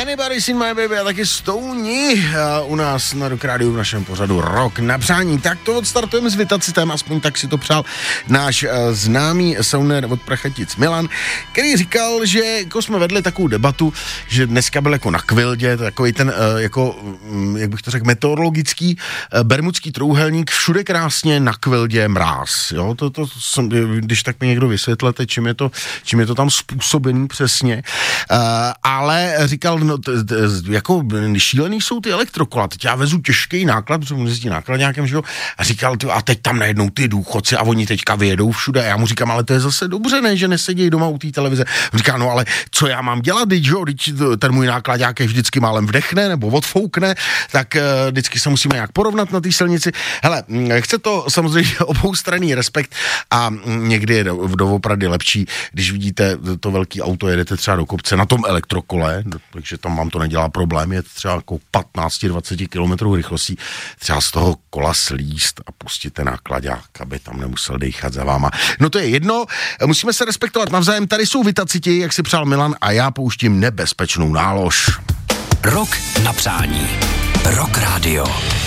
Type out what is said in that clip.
Anybody Seen My Baby a taky Stouni u nás na Rock Rádiu v našem pořadu Rock na přání. Tak to odstartujeme s Vitacitem, aspoň tak si to přál náš známý soundman od Prachatic Milan, který říkal, že jako jsme vedli takovou debatu, že dneska byl jako na Kvildě, takový ten jako, jak bych to řekl, meteorologický bermudský trůhelník, všude krásně, na Kvildě mráz. Jo, to když tak mi někdo vysvětlete, čím je to tam způsobený přesně. Ale říkal, no, jako šílený jsou ty elektrokola, teď já vezu těžký náklad, protože mu jezdí náklad nějakým, že jo, a říkal, a teď tam najednou ty důchodci a oni teďka vyjedou všude a já mu říkám, ale to je zase dobře, ne, že nesedí doma u té televize. Říká, no ale co já mám dělat, teď ten můj náklad nějaký vždycky málem vdechne nebo odfoukne, tak vždycky se musíme nějak porovnat na té silnici. Hele, chce to samozřejmě oboustranný respekt a někdy je doopravdy lepší, když vidíte to velký auto, jedete třeba do kopce na tom elektrokole, takže tam vám to nedělá problém, je třeba jako 15-20 km rychlostí, třeba z toho kola slíst a pustit ten nákladák, aby tam nemusel dejchat za váma. No to je jedno, musíme se respektovat navzájem, tady jsou Vitaciti, jak si přál Milan, a já pouštím nebezpečnou nálož. Rock na přání. Rock Radio.